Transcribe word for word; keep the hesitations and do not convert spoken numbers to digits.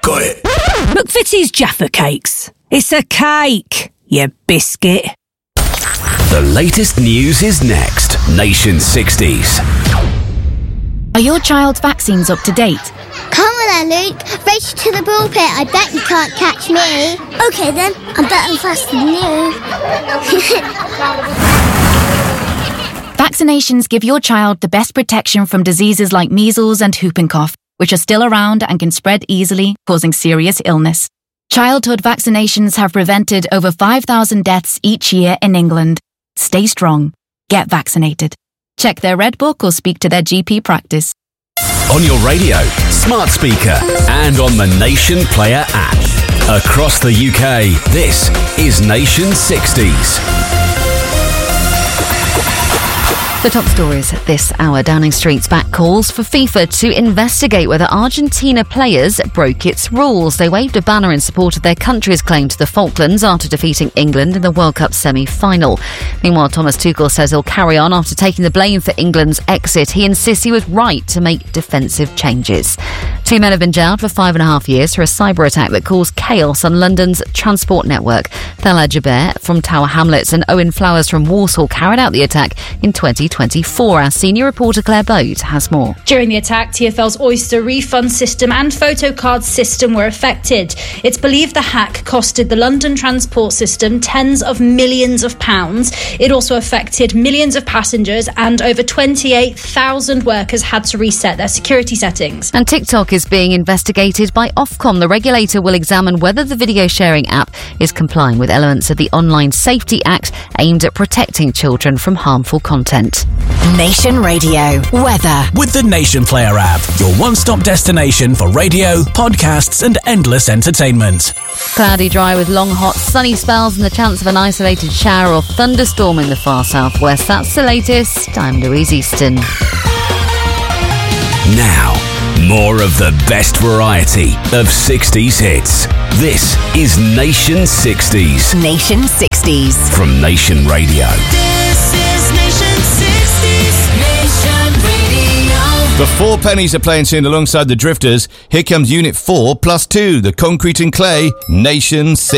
got it. McVitie's Jaffa Cakes. It's a cake, you biscuit. The latest news is next. Nation sixties. Are your child's vaccines up to date? Come on then, Luke. Race to the ball pit. I bet you can't catch me. OK then, I'm better and faster than you. Vaccinations give your child the best protection from diseases like measles and whooping cough, which are still around and can spread easily, causing serious illness. Childhood vaccinations have prevented over five thousand deaths each year in England. Stay strong. Get vaccinated. Check their Red Book or speak to their G P practice. On your radio, smart speaker, and on the Nation Player app. Across the U K, this is Nation sixties. The top stories at this hour. Downing Street's back calls for FIFA to investigate whether Argentina players broke its rules. They waved a banner in support of their country's claim to the Falklands after defeating England in the World Cup semi-final. Meanwhile, Thomas Tuchel says he'll carry on after taking the blame for England's exit. He insists he was right to make defensive changes. Two men have been jailed for five and a half years for a cyber attack that caused chaos on London's transport network. Thala Jaber from Tower Hamlets and Owen Flowers from Walsall carried out the attack in twenty twenty-four. Our senior reporter Claire Bode has more. During the attack, T F L's Oyster refund system and photocard system were affected. It's believed the hack costed the London transport system tens of millions of pounds. It also affected millions of passengers, and over twenty-eight thousand workers had to reset their security settings. And TikTok is being investigated by Ofcom. The regulator will examine whether the video sharing app is complying with elements of the Online Safety Act aimed at protecting children from harmful content. Nation Radio weather With the Nation Player app, your one-stop destination for radio, podcasts and endless entertainment. Cloudy, dry with long, hot, sunny spells and the chance of an isolated shower or thunderstorm in the far southwest. That's the latest. I'm Louise Easton. Now, more of the best variety of sixties hits. This is Nation sixties. Nation sixties. From Nation Radio. This is Nation sixties. Nation Radio. The Four Pennies are playing soon alongside the Drifters. Here comes Unit four plus two, the Concrete and Clay, Nation sixties.